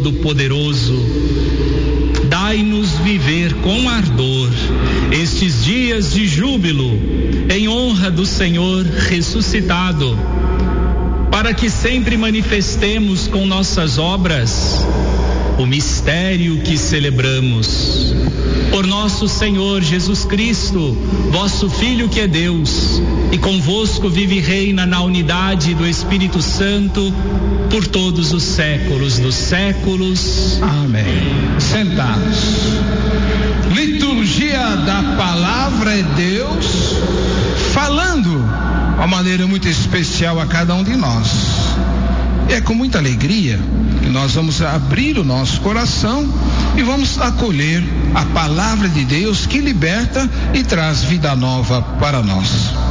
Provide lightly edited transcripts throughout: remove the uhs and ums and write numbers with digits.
Todo-Poderoso, dai-nos viver com ardor estes dias de júbilo em honra do Senhor ressuscitado, para que sempre manifestemos com nossas obras o mistério que celebramos. Por nosso Senhor Jesus Cristo, vosso Filho que é Deus, e convosco vive e reina na unidade do Espírito Santo, por todos os séculos dos séculos. Amém. Sentados. Liturgia da Palavra de Deus, falando de uma maneira muito especial a cada um de nós. É com muita alegria que nós vamos abrir o nosso coração e vamos acolher a palavra de Deus que liberta e traz vida nova para nós.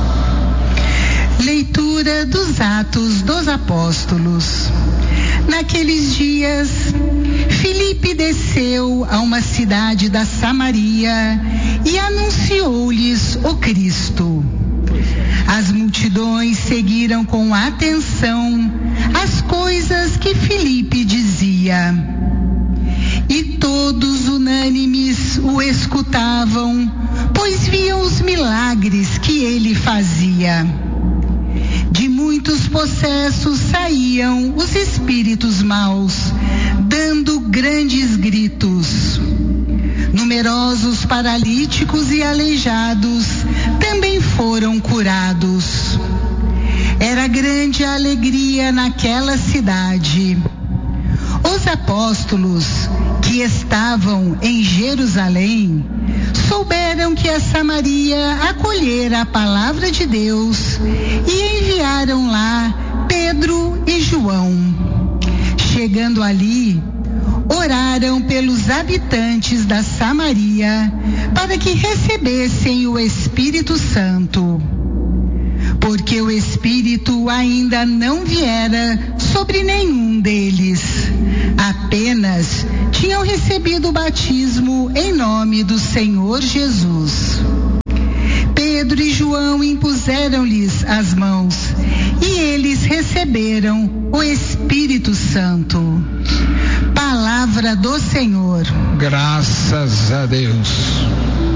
Leitura dos Atos dos Apóstolos. Naqueles dias, Filipe desceu a uma cidade da Samaria e anunciou-lhes o Cristo. As multidões seguiram com atenção as coisas que Filipe dizia. E todos unânimes o escutavam, pois viam os milagres que ele fazia. De muitos possessos saíam os espíritos maus, dando grandes gritos. Numerosos paralíticos e aleijados também foram curados. Era grande a alegria naquela cidade. Os apóstolos que estavam em Jerusalém souberam que a Samaria acolhera a palavra de Deus e enviaram lá Pedro e João. Chegando ali, oraram pelos habitantes da Samaria para que recebessem o Espírito Santo, porque o Espírito ainda não viera sobre nenhum deles. Apenas tinham recebido o batismo em nome do Senhor Jesus. Pedro e João impuseram-lhes as mãos e eles receberam o Espírito Santo. Palavra do Senhor. Graças a Deus.